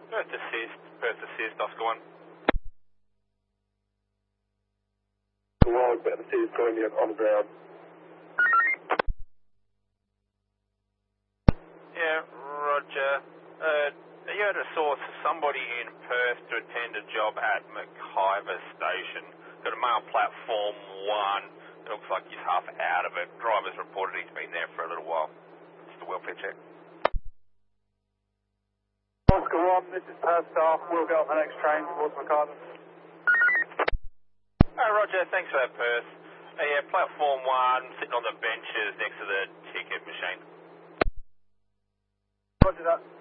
Perth assist, Oscar 1. Wild, Perth assist, calling you on the ground. Yeah, roger. Are you at a source for somebody in Perth to attend a job at McIver Station? Got a male platform 1. It looks like he's half out of it. Driver's reported he's been there for a little while. It's the welfare check. Oscar 1, this is Perth staff. We'll get on the next train towards McIver. Oh, roger. Thanks for that, Perth. Yeah, platform 1, sitting on the benches next to the ticket machine. Roger that.